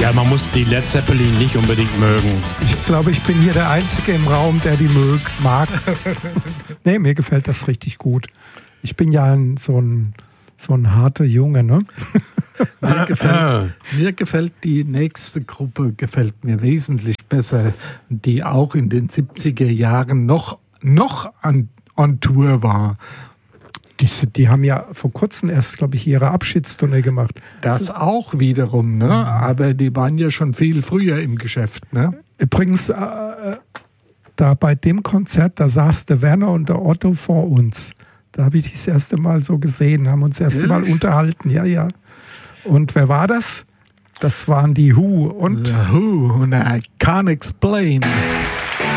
Ja, man muss die Led Zeppelin nicht unbedingt mögen. Ich glaube, ich bin hier der Einzige im Raum, der die mag. Nee, mir gefällt das richtig gut. Ich bin ja so ein harter Junge, ne? Mir gefällt die nächste Gruppe gefällt mir wesentlich besser, die auch in den 70er Jahren noch on Tour war. Die haben ja vor kurzem erst, glaube ich, ihre Abschiedstournee gemacht. Das auch wiederum, ne? Aber die waren ja schon viel früher im Geschäft, ne? Übrigens, da bei dem Konzert, da saß der Werner und der Otto vor uns. Da habe ich das erste Mal so gesehen, haben uns das erste Mal unterhalten. Ja. Und wer war das? Das waren die Who. The Who und I Can't Explain.